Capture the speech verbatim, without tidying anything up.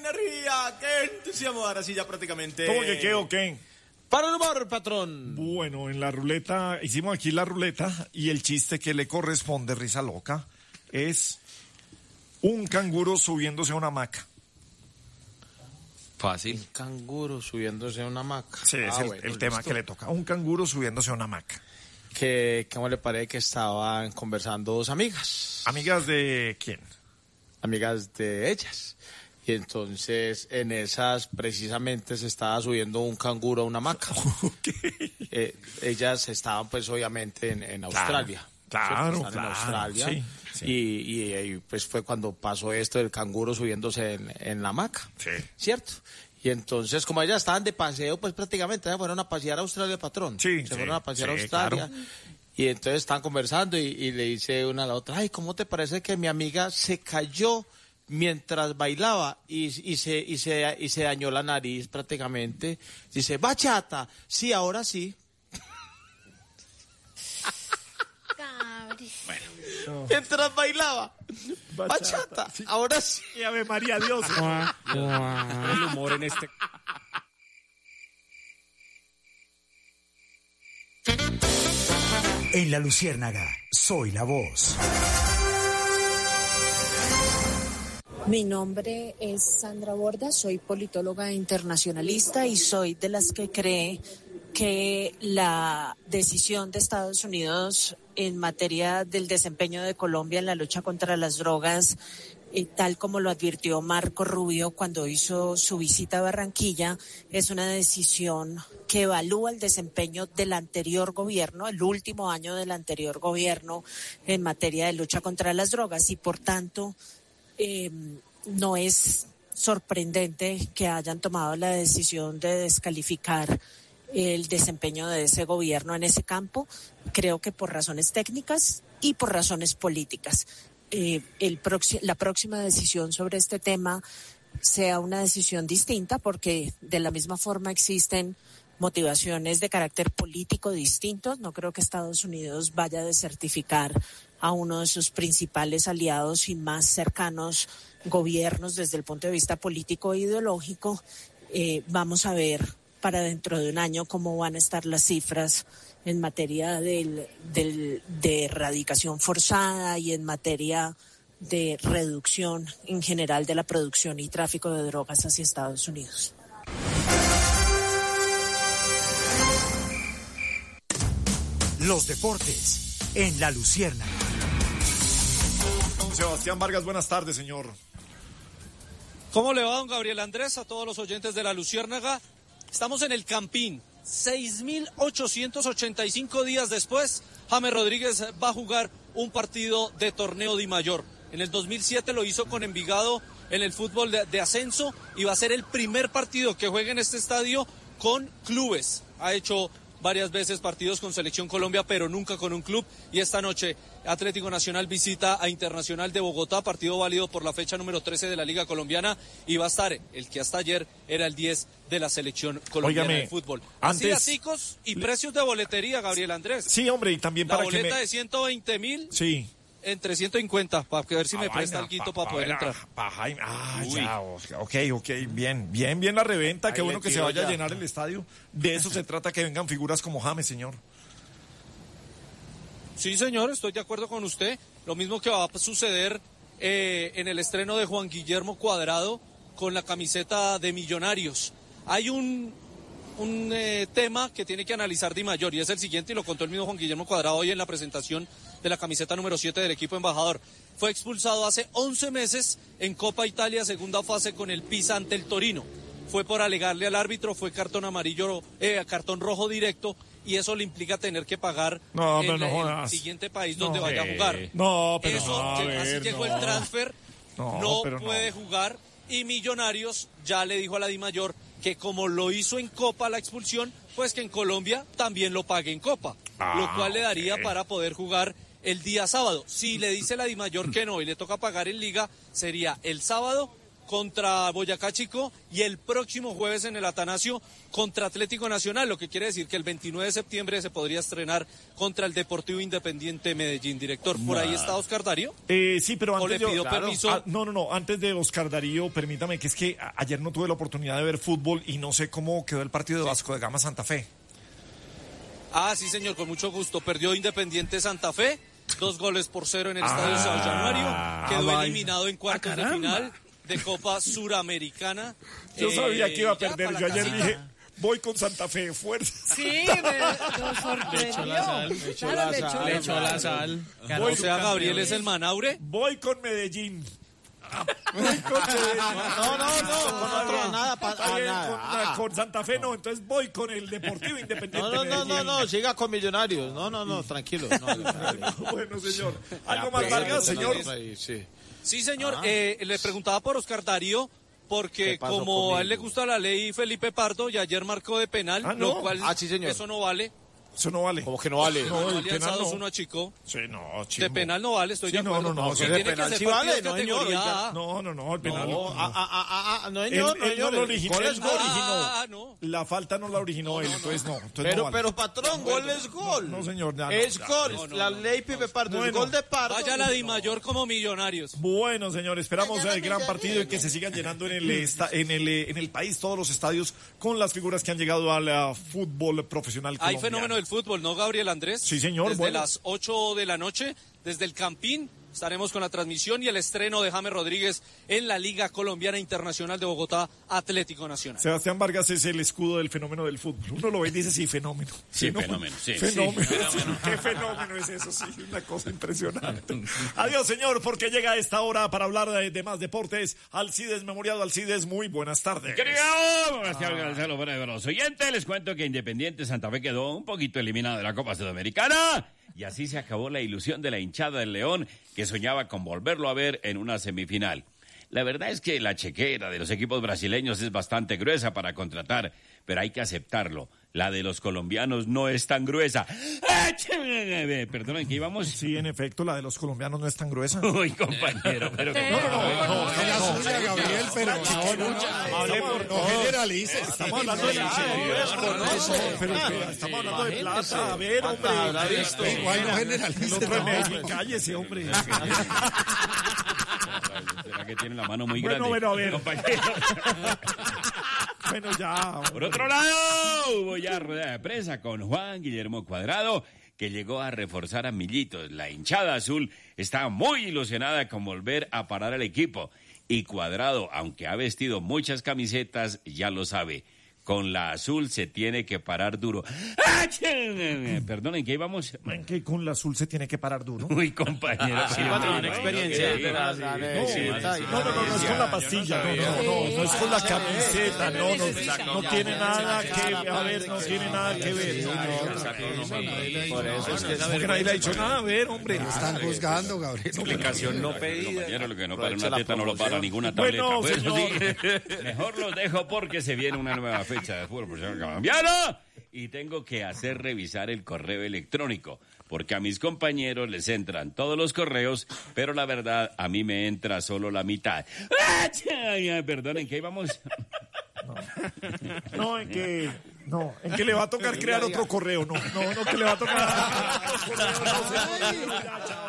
energía! ¡Qué entusiasmo! Ahora sí ya prácticamente... ¿Cómo que qué o qué? Para el humor, patrón. Bueno, en la ruleta, hicimos aquí la ruleta y el chiste que le corresponde, risa loca, es un canguro subiéndose a una hamaca. Fácil. Un canguro subiéndose a una hamaca. Sí, es ah, el, bueno, el tema listo. que le toca. Un canguro subiéndose a una hamaca. Que, ¿cómo le parece que estaban conversando dos amigas? ¿Amigas de quién? Amigas de ellas. Y entonces en esas precisamente se estaba subiendo un canguro a una hamaca. Okay. Eh, ellas estaban pues obviamente en, en Australia. Claro, ¿cierto? claro. En Australia. Sí, sí. Y, y, y pues fue cuando pasó esto del canguro subiéndose en, en la hamaca. Sí. ¿Cierto? Y entonces, como ellas estaban de paseo, pues prácticamente se fueron a pasear a Australia, patrón. Sí, Se sí, fueron a pasear sí, a Australia. Claro. Y entonces estaban conversando y, y le dice una a la otra, ay, ¿cómo te parece que mi amiga se cayó mientras bailaba y, y, se, y, se, y se dañó la nariz prácticamente? Dice, bachata, sí, ahora sí. Bueno, no. Mientras bailaba, bachata, bachata sí. Ahora sí. Y Ave María Dios. El humor en este... En La Luciérnaga, soy la voz. Mi nombre es Sandra Borda, soy politóloga internacionalista y soy de las que cree que la decisión de Estados Unidos en materia del desempeño de Colombia en la lucha contra las drogas, eh, tal como lo advirtió Marco Rubio cuando hizo su visita a Barranquilla, es una decisión que evalúa el desempeño del anterior gobierno, el último año del anterior gobierno en materia de lucha contra las drogas y por tanto eh, no es sorprendente que hayan tomado la decisión de descalificar el desempeño de ese gobierno en ese campo, creo que por razones técnicas y por razones políticas. Eh, el proxi- la próxima decisión sobre este tema sea una decisión distinta porque de la misma forma existen motivaciones de carácter político distintos. No creo que Estados Unidos vaya a desertificar a uno de sus principales aliados y más cercanos gobiernos desde el punto de vista político e ideológico. Eh, vamos a ver para dentro de un año cómo van a estar las cifras en materia del, del, de erradicación forzada y en materia de reducción en general de la producción y tráfico de drogas hacia Estados Unidos. Los deportes en La Luciérnaga. Sebastián Vargas, buenas tardes, señor. ¿Cómo le va, don Gabriel Andrés, a todos los oyentes de La Luciérnaga? Estamos en el Campín. seis mil ochocientos ochenta y cinco días después, James Rodríguez va a jugar un partido de torneo Di Mayor. En el dos mil siete lo hizo con Envigado en el fútbol de, de ascenso y va a ser el primer partido que juegue en este estadio con clubes. Ha hecho varias veces partidos con Selección Colombia, pero nunca con un club. Y esta noche Atlético Nacional visita a Internacional de Bogotá, partido válido por la fecha número trece de la Liga Colombiana, y va a estar el que hasta ayer era el diez de la Selección Colombiana Óigame, de fútbol. Así antes... chicos, y precios de boletería, Gabriel Andrés. Sí, hombre, y también la para que boleta me... de ciento veinte mil. Sí. Entre ciento cincuenta, para ver si ah, me vaina, presta alguito pa, para pa, poder pa, entrar. Pa, pa, ah, Uy. ya, ok, ok, bien, bien, bien la reventa, Ahí qué bueno que se vaya ya. a llenar el estadio. De eso se trata, que vengan figuras como James, señor. Sí, señor, estoy de acuerdo con usted. Lo mismo que va a suceder eh, en el estreno de Juan Guillermo Cuadrado con la camiseta de Millonarios. Hay un, un eh, tema que tiene que analizar Di Mayor y es el siguiente, y lo contó el mismo Juan Guillermo Cuadrado hoy en la presentación de la camiseta número siete del equipo embajador. Fue expulsado hace once meses en Copa Italia, segunda fase con el Pisa ante el Torino. Fue por alegarle al árbitro, fue cartón amarillo, eh, cartón rojo directo, y eso le implica tener que pagar no, en no la, el siguiente país no, donde vaya a jugar. No, pero eso, no, que, ver, así llegó no. el transfer, no, no puede jugar, y Millonarios ya le dijo a la Di Mayor que como lo hizo en Copa la expulsión, pues que en Colombia también lo pague en Copa, ah, lo cual le daría okay. para poder jugar el día sábado. Si le dice la Di Mayor que no y le toca pagar en Liga, sería el sábado contra Boyacá Chico y el próximo jueves en el Atanasio contra Atlético Nacional, lo que quiere decir que el veintinueve de septiembre se podría estrenar contra el Deportivo Independiente Medellín. Director, ¿por ahí está Oscar Darío? Eh, sí, pero ¿O antes le de- pidió claro. permiso? Ah, no, no, no, antes de Oscar Darío, permítame que es que a- ayer no tuve la oportunidad de ver fútbol y no sé cómo quedó el partido de Vasco de Gama Santa Fe. Ah, sí, señor, con mucho gusto. Perdió Independiente Santa Fe, dos goles por cero en el Estadio Ah, San Januario. Quedó vaya. eliminado en cuartos Ah, de caramba. final de Copa Suramericana. Yo Eh, sabía que iba a ya, perder, para yo la ayer casita. dije, voy con Santa Fe, fuerza. Sí, me lo sorprendió. Claro, le echó la sal. Voy O sea, Gabriel es el Manaure. Voy con Medellín. Voy con Medellín. No, no, no, con otro nada, pa- Está bien, nada. con, Ah. con Santa Fe no, entonces voy con el Deportivo Independiente No, no, no, no, Medellín. no, siga con Millonarios. No, no, no, tranquilo. No, no, no. Bueno, señor. ¿Algo Ya, más, pues, Vargas, no, señor? no, no, sí. Sí, señor. Ah. Eh, le preguntaba por Oscar Darío, porque ¿Qué pasó como a él le conmigo? gusta la ley Felipe Pardo y ayer marcó de penal, Ah, ¿no? lo cual Ah, sí, señor. eso no vale. Eso no vale. Como que no vale. No, el Alianza penal no. dos uno a Chico. Sí, no, De chimbo. penal no vale, estoy Sí, de no, acuerdo. no, no, Sí, que de tiene penal que ser sí partidos vale, no, señor, categoría oiga. A. No, no, no, el penal No, no. ah, ah, ah, ah, no, Él, señor, no, él no señor. lo originó, Gol él es no gol. originó. Ah, no. La falta no la originó él, entonces no. Entonces Pero, no vale. pero patrón, gol es gol. No, señor, ya no, Es ya, gol. no, no, la no, ley Pipe Pardo es Bueno. gol de Pardo. Vaya la Di Mayor como Millonarios. Bueno, señor, esperamos el gran partido y que se sigan llenando en el, esta- en, el, eh, en el país todos los estadios con las figuras que han llegado al eh, fútbol profesional Hay colombiano. fenómeno del fútbol, ¿no, Gabriel Andrés? Sí, señor, Desde bueno. las ocho de la noche, desde el Campín, estaremos con la transmisión y el estreno de James Rodríguez en la Liga Colombiana Internacional de Bogotá, Atlético Nacional. Sebastián Vargas es el escudo del fenómeno del fútbol. Uno lo ve y dice, sí, fenómeno. Sí, fenómeno, sí. Fenómeno. Sí, fenómeno. Qué fenómeno es eso, sí, una cosa impresionante. Adiós, señor, porque llega a esta hora para hablar de, de más deportes. Alcides Memoriado, Alcides, muy buenas tardes. Querido, buenas tardes, Gonzalo, para los oyentes. Les cuento que Independiente Santa Fe quedó un poquito eliminado de la Copa Sudamericana. Y así se acabó la ilusión de la hinchada del León, que soñaba con volverlo a ver en una semifinal. La verdad es que la chequera de los equipos brasileños es bastante gruesa para contratar, pero hay que aceptarlo. La de los colombianos no es tan gruesa. ¡Ah, ch- Perdonen, ¿qué íbamos? Sí, en efecto, la de los colombianos no es tan gruesa. Uy, compañero, pero... que- No, no, no, no, Es la suya, Gabriel, pero no, no, no, no generalices. Estamos hablando de plata. Pero que estamos hablando de plata. A ver, hombre. habrá visto? Igual no El generalices. otro de no. Medellín, cállese, hombre. ¿Será que tiene la mano muy Bueno, grande? bueno, a ver. Compañero. Bueno, ya. Por otro lado, hubo ya rueda de prensa con Juan Guillermo Cuadrado, que llegó a reforzar a Millitos. La hinchada azul está muy ilusionada con volver a parar al equipo. Y Cuadrado, aunque ha vestido muchas camisetas, ya lo sabe. Con la azul se tiene que parar duro. ¡Ah, ch- Perdonen, ¿qué íbamos? En que con la azul se tiene que parar duro. Uy, compañero. sí, cuando hombre, tiene no, experiencia. que- La- la necesita y- No, no, no, no es con la pastilla, no, no, no, no es con la camiseta, no, no, no tiene nada que, a ver, no tiene nada que ver. No, no, Por eso es que no, que nadie le ha dicho nada, a ver, hombre. Están juzgando, Gabriel. explicación no pedida. Compañero, lo que no para Aprovecha una la teta no lo para promoción. ninguna tableta. Bueno, Bueno, señor. sí. Mejor los dejo porque se viene una nueva fecha de fútbol profesional colombiano y tengo que hacer revisar el correo electrónico porque a mis compañeros les entran todos los correos, pero la verdad a mí me entra solo la mitad. ¡Ah, ch- Perdonen, ¿qué íbamos? No, en que, no, en que le va a tocar crear otro correo, no, no, no, que le va a tocar. Ya, chao.